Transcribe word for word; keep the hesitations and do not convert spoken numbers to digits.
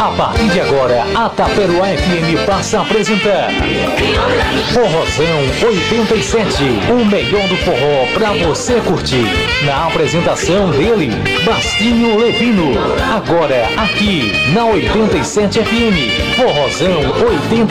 A partir de agora, a Taperoá F M passa a apresentar Forrozão oitenta e sete, o melhor do forró pra você curtir. Na apresentação dele, Bastinho Levino. Agora, aqui na oitenta e sete F M, Forrozão oitenta